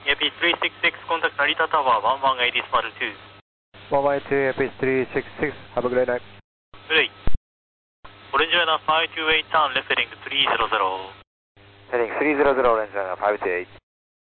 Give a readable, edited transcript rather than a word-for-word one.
AP366, contact Narita Tower, 1180 Smart 2. 112, AP366, have a great night. Great. Orange Runner 528, turn left heading 300. Heading 300, Orange Runner 528.